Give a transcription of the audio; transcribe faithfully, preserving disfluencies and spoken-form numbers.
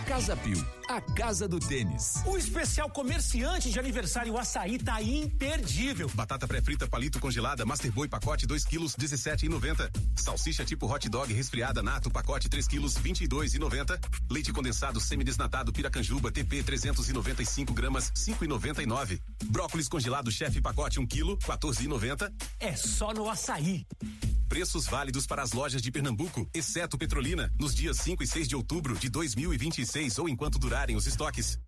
Casa Pio, a casa do tênis. O especial comerciante de aniversário Açaí tá imperdível. Batata pré-frita palito congelada Master Boy pacote dois quilos dezessete e noventa. Salsicha tipo hot dog resfriada nato pacote três quilos vinte e dois e noventa. Leite condensado semidesnatado Piracanjuba T P trezentos e noventa e cinco gramas cinco e noventa e nove. Brócolis congelado chefe pacote um quilo quatorze e noventa. É só no Açaí. Preços válidos para as lojas de Pernambuco, exceto Petrolina, nos dias cinco e seis de outubro de dois mil e vinte e seis ou enquanto durarem os estoques.